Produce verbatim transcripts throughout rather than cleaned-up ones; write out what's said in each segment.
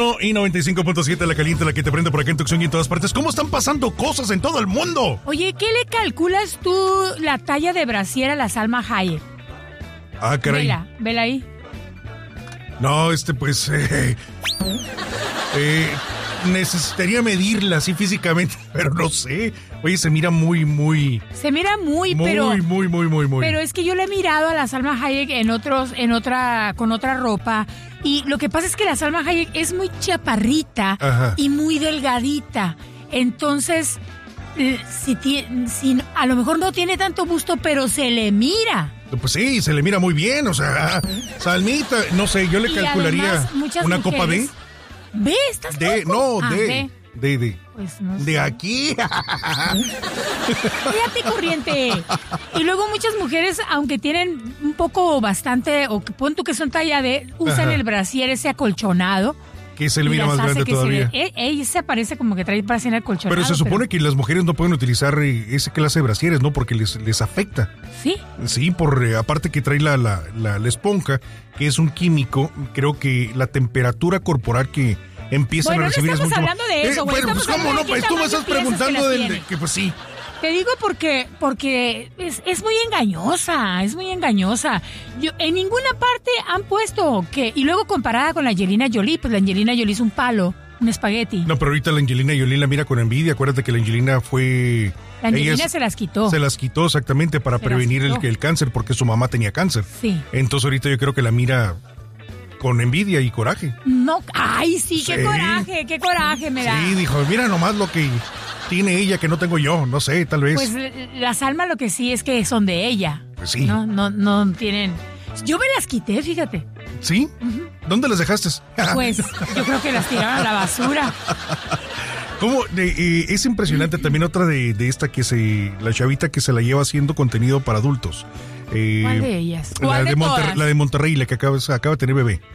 uno y noventa y cinco punto siete, la caliente, la que te prende por acá en Tucson y en todas partes. ¿Cómo están pasando cosas en todo el mundo? Oye, ¿qué le calculas tú la talla de brasier a la Salma Hayek? Ah, caray. Vela, vela ahí. No, este, pues... Eh, eh, necesitaría medirla así físicamente, pero no sé. Oye, se mira muy, muy... Se mira muy, muy pero... Muy, muy, muy, muy, muy. Pero es que yo le he mirado a la Salma Hayek en otros, en otra, con otra ropa. Y lo que pasa es que la Salma Hayek es muy chaparrita. Ajá. Y muy delgadita. Entonces, si, si a lo mejor no tiene tanto busto, pero se le mira. Pues sí, se le mira muy bien, o sea, Salmita, no sé, yo le y calcularía una mujeres, copa de... ¿B? ¿Estás de, loco? No, ah, de, de, de, de, pues no de sé. aquí. Fíjate, corriente. Y luego muchas mujeres, aunque tienen un poco bastante, o que pon tú que son talla de, usan Ajá. el brasier ese acolchonado. Que se le mira más grande todavía. Se, ella se parece como que trae brasier acolchonado. Pero se supone pero... que las mujeres no pueden utilizar esa clase de brasieres, ¿no? Porque les, les afecta. ¿Sí? Sí, por eh, aparte que trae la, la, la, la esponja, que es un químico, creo que la temperatura corporal que empiezan bueno, a recibir no es mucho... Bueno, no estamos hablando de eso, güey. Eh, bueno, pues cómo no, pues tú me estás preguntando del... De, que pues sí. Te digo porque porque es, es muy engañosa, es muy engañosa. Yo, en ninguna parte han puesto que... Y luego comparada con la Angelina Jolie, pues la Angelina Jolie es un palo, un espagueti. No, pero ahorita la Angelina Jolie la mira con envidia. Acuérdate que la Angelina fue... La Angelina ella se las quitó. Se las quitó exactamente para se prevenir el, el cáncer, porque su mamá tenía cáncer. Sí. Entonces ahorita yo creo que la mira... con envidia y coraje. No, ay, sí, sí, qué coraje, qué coraje me da. Sí, dijo, mira nomás lo que tiene ella que no tengo yo, no sé, tal vez. Pues las almas lo que sí es que son de ella. Pues sí. No, no, no tienen... Yo me las quité, fíjate. ¿Sí? Uh-huh. ¿Dónde las dejaste? Pues yo creo que las tiraron a la basura. ¿Cómo? Eh, es impresionante también otra de, de esta que se... La chavita que se la lleva haciendo contenido para adultos. Eh, ¿Cuál de ellas? ¿Cuál la, de de Monterrey, la de Monterrey, la que acaba, acaba de tener bebé.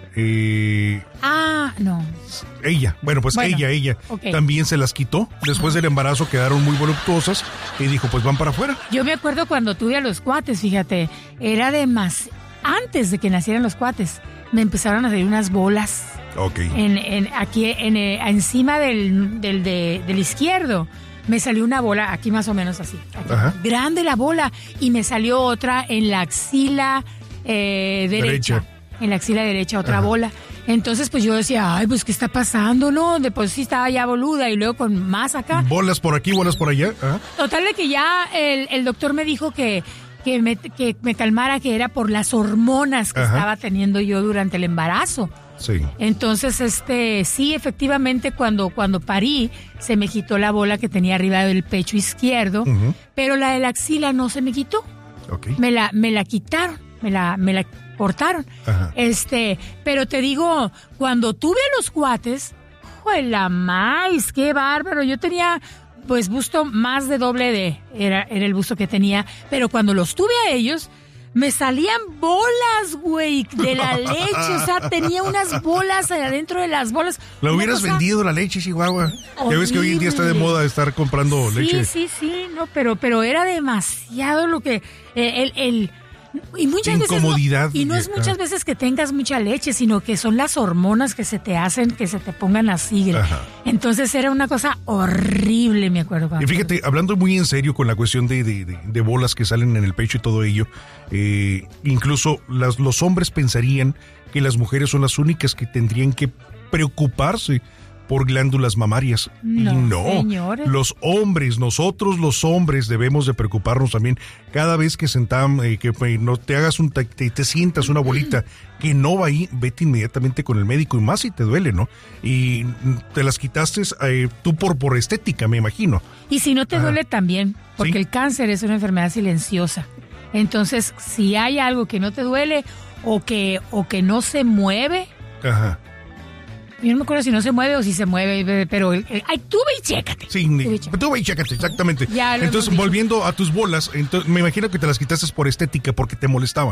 Eh, ah, no. Ella, bueno, pues bueno, ella, ella okay. también se las quitó. Después del embarazo quedaron muy voluptuosas y dijo, pues van para afuera. Yo me acuerdo cuando tuve a los cuates, fíjate, era de más... Antes de que nacieran los cuates, me empezaron a salir unas bolas. Ok. En, en, aquí, en, encima del, del, de, del izquierdo. Me salió una bola, aquí más o menos así. Aquí, Ajá. Grande la bola. Y me salió otra en la axila eh, derecha. derecha. En la axila derecha, otra Ajá. bola. Entonces, pues yo decía, ay, pues, ¿qué está pasando? No, después sí estaba ya boluda y luego con más acá. Bolas por aquí, bolas por allá. Ajá. Total de que ya el, el doctor me dijo que, que, me, que me calmara, que era por las hormonas que Ajá. estaba teniendo yo durante el embarazo. Sí. Entonces, este, sí, efectivamente, cuando, cuando parí, se me quitó la bola que tenía arriba del pecho izquierdo, uh-huh. pero la de la axila no se me quitó. Okay. Me la, me la quitaron, me la, me la cortaron. Ajá. Este, pero te digo, cuando tuve a los cuates, ¡juela más! ¡Qué bárbaro! Yo tenía, pues, busto más de doble D, era, era el busto que tenía, pero cuando los tuve a ellos, me salían bolas, güey, de la leche. O sea, tenía unas bolas adentro de las bolas. La hubieras cosa... vendido la leche, Chihuahua. Horrible. Ya ves que hoy en día está de moda estar comprando sí, leche. Sí, sí, sí, no, pero, pero era demasiado lo que... Eh, el, el, y muchas incomodidad. Veces no, y no es muchas veces que tengas mucha leche, sino que son las hormonas que se te hacen que se te pongan así. Ajá. Entonces era una cosa horrible, me acuerdo. Y fíjate, hablando muy en serio con la cuestión de, de, de, de bolas que salen en el pecho y todo ello, eh, incluso las, los hombres pensarían que las mujeres son las únicas que tendrían que preocuparse por glándulas mamarias. No, no, señores. Los hombres, nosotros los hombres debemos de preocuparnos también. Cada vez que sentamos, eh, que eh, no te hagas un, te, te sientas una bolita que no va ahí, vete inmediatamente con el médico, y más si te duele, ¿no? Y te las quitaste eh, tú por, por estética, me imagino. Y si no te Ajá. duele también, porque ¿Sí? el cáncer es una enfermedad silenciosa. Entonces, si hay algo que no te duele o que, o que no se mueve, Ajá. yo no me acuerdo si no se mueve o si se mueve, pero eh, ay, tú ve y chécate. Sí, tú ve y chécate, tú ve y chécate, exactamente. Ya entonces, volviendo a tus bolas, entonces, me imagino que te las quitaste por estética, porque te molestaban.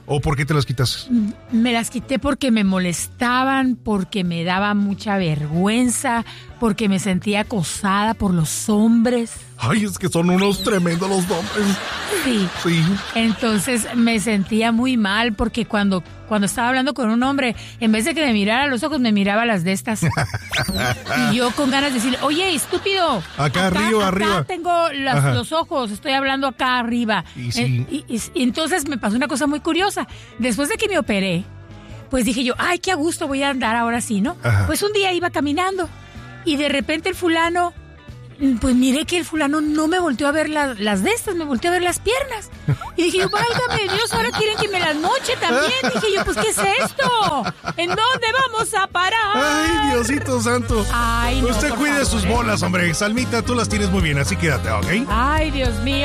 ¿O por qué te las quitas? Me las quité porque me molestaban, porque me daba mucha vergüenza, porque me sentía acosada por los hombres. Ay, es que son unos tremendos los hombres. Sí. Sí. Entonces me sentía muy mal porque cuando, cuando estaba hablando con un hombre, en vez de que me mirara a los ojos, me miraba las de estas. Y yo con ganas de decirle, oye, estúpido. Acá, acá arriba, acá arriba. tengo las, los ojos, estoy hablando acá arriba. Y, sí. y, y, y entonces me pasó una cosa muy curiosa. Después de que me operé, pues dije yo, ay, qué a gusto voy a andar ahora sí, ¿no? Ajá. Pues un día iba caminando y de repente el fulano... Pues miré que el fulano no me volteó a ver la, las de estas, me volteó a ver las piernas. Y dije yo, válgame Dios, ahora quieren que me las moche también. Dije yo, pues, ¿qué es esto? ¿En dónde vamos a parar? Ay, Diosito santo. Ay, no, Usted cuide favor, sus ¿eh? bolas, hombre. Salmita, tú las tienes muy bien, así quédate, ¿ok? Ay, Dios mío.